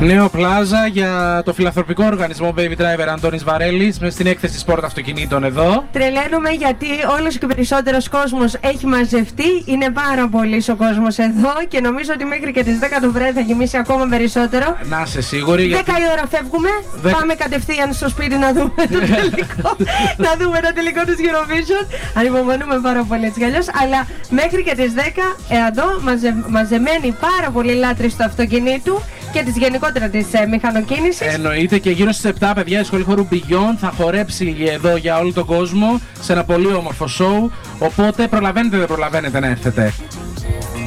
Νέο πλάζα για το φιλανθρωπικό οργανισμό Baby Driver Αντώνης Βαρέλης με στην έκθεση Σπορτ Αυτοκινήτων εδώ. Τρελαίνουμε γιατί όλος και περισσότερος κόσμος έχει μαζευτεί. Είναι πάρα πολύς ο κόσμος εδώ και νομίζω ότι μέχρι και τις 10 το βράδυ θα γεμίσει ακόμα περισσότερο. Να είσαι σίγουρη. 10 η ώρα φεύγουμε. Πάμε κατευθείαν στο σπίτι να δούμε το τελικό. Να δούμε το τελικό της Eurovision. Ανυπομονούμε πάρα πολύ έτσι κι αλλιώς. Αλλά μέχρι και τις 10 εδώ μαζεμένοι πάρα πολλοί λάτρεις του αυτοκινήτου και της γενικότερα της μηχανοκίνησης. Εννοείται, και γύρω στις 7 παιδιά η σχολή χορού Beyond θα χορέψει εδώ για όλο τον κόσμο σε ένα πολύ όμορφο show. Οπότε προλαβαίνετε, δεν προλαβαίνετε να έρθετε.